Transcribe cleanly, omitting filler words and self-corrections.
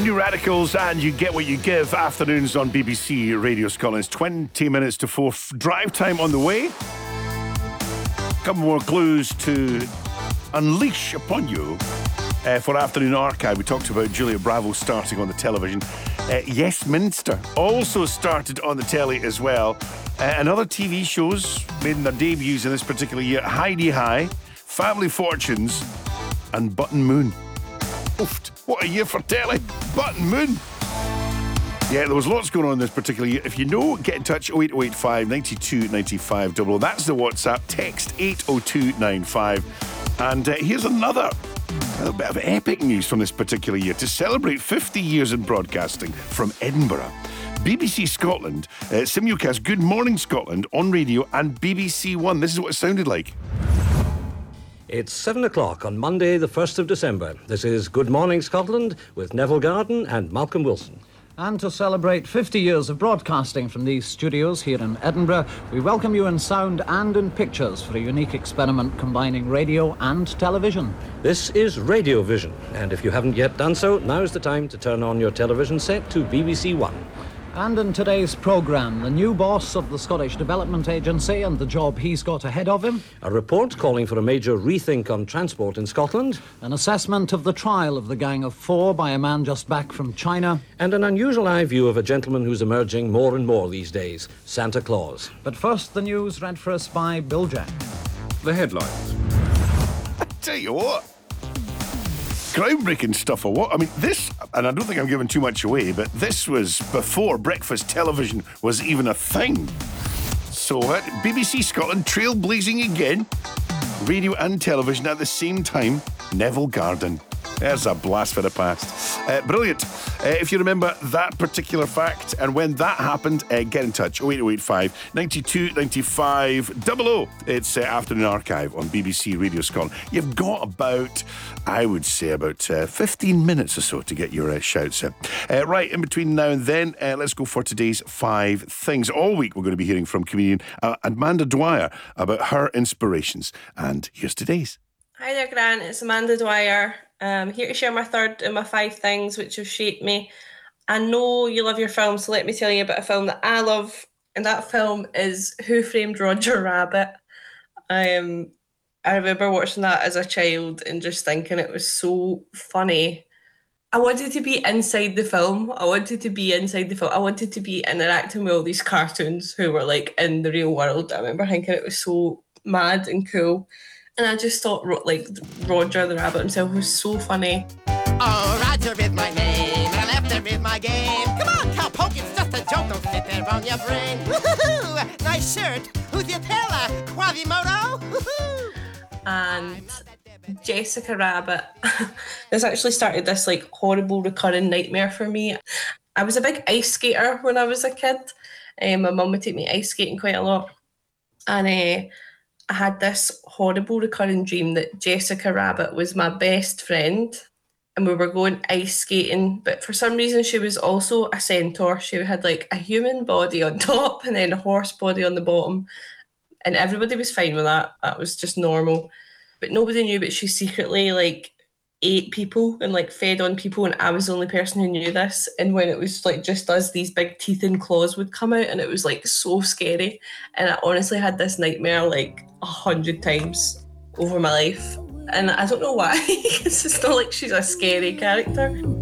New Radicals and You Get What You Give. Afternoons on BBC Radio Scotland. 20 minutes to 4. Drive time on the way. Couple more clues to unleash upon you for Afternoon Archive. We talked about Julia Bravo starting on the television. Yes Minster also started on the telly as well. And other TV shows made their debuts in this particular year. Heidi High, Family Fortunes and Button Moon. Oofed. What a year for telly. Button Moon. Yeah, there was lots going on in this particular year. If you know, get in touch. 08085 92 95 00. That's the WhatsApp. Text 80295. And here's another bit of epic news from this particular year. To celebrate 50 years in broadcasting from Edinburgh, BBC Scotland simulcast Good Morning Scotland on radio and BBC One. This is what it sounded like. It's 7 o'clock on Monday, the 1st of December. This is Good Morning Scotland with Neville Garden and Malcolm Wilson. And to celebrate 50 years of broadcasting from these studios here in Edinburgh, we welcome you in sound and in pictures for a unique experiment combining radio and television. This is Radio Vision, and if you haven't yet done so, now's the time to turn on your television set to BBC One. And in today's programme, the new boss of the Scottish Development Agency and the job he's got ahead of him. A report calling for a major rethink on transport in Scotland. An assessment of the trial of the Gang of Four by a man just back from China. And an unusual eye view of a gentleman who's emerging more and more these days, Santa Claus. But first, the news read for us by Bill Jack. The headlines. I tell you what. Groundbreaking stuff or what? I mean, this, and I don't think I'm giving too much away, but this was before breakfast television was even a thing. So, BBC Scotland trailblazing again. Radio and television at the same time. Neville Garden. There's a blast for the past. Brilliant. If you remember that particular fact and when that happened, get in touch. 08085 92 95 00. It's Afternoon Archive on BBC Radio Scotland. You've got about, I would say, about 15 minutes or so to get your shouts in. Right, in between now and then, let's go for today's 5 things. All week we're going to be hearing from comedian Amanda Dwyer about her inspirations. And here's today's. Hi there, Grant. It's Amanda Dwyer. Here to share my third and my 5 things which have shaped me. I know you love your film, so let me tell you about a film that I love, and that film is Who Framed Roger Rabbit. I remember watching that as a child and just thinking it was so funny. I wanted to be inside the film. I wanted to be interacting with all these cartoons who were like in the real world. I remember thinking it was so mad and cool. And I just thought, like, Roger the Rabbit himself was so funny. Oh, Roger is my name, and I left him in my game. Come on, cowpoke, it's just a joke, don't sit there on your brain. Woo-hoo-hoo, nice shirt. Who's your tailor, Quasimodo? Woo-hoo. And Jessica Rabbit. This actually started this, like, horrible recurring nightmare for me. I was a big ice skater when I was a kid. My mum would take me ice skating quite a lot. And I had this horrible recurring dream that Jessica Rabbit was my best friend and we were going ice skating, but for some reason she was also a centaur. She had like a human body on top and then a horse body on the bottom, and everybody was fine with that. That was just normal. But nobody knew, but she secretly like ate people and like fed on people, and I was the only person who knew this. And when it was like just us, these big teeth and claws would come out, and it was like so scary. And I honestly had this nightmare like 100 times over my life, and I don't know why, because it's not like she's a scary character.